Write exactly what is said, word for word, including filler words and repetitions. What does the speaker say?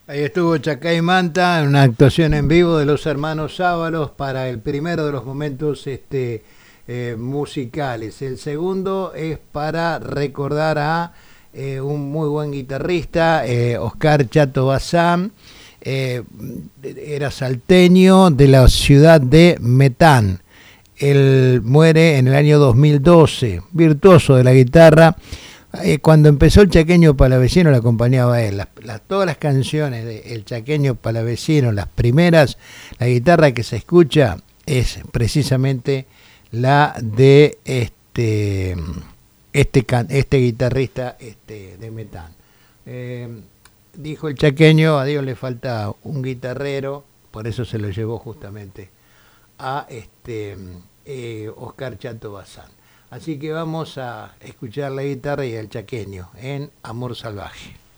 Ahí estuvo Chacay Manta en una actuación en vivo de los hermanos Ábalos para el primero de los momentos este, eh, musicales. El segundo es para recordar a eh, un muy buen guitarrista, eh, Oscar Chato Bazán. Eh, era salteño de la ciudad de Metán. Él muere en el año dos mil doce, virtuoso de la guitarra. Eh, cuando empezó el Chaqueño Palavecino, lo acompañaba él. Las, las, todas las canciones de El Chaqueño Palavecino, las primeras, la guitarra que se escucha es precisamente la de este este, este guitarrista este, de Metán. Eh, dijo el Chaqueño, a Dios le falta un guitarrero, por eso se lo llevó justamente a este eh, Oscar Chato Bazán. Así que vamos a escuchar la guitarra y el Chaqueño en Amor Salvaje.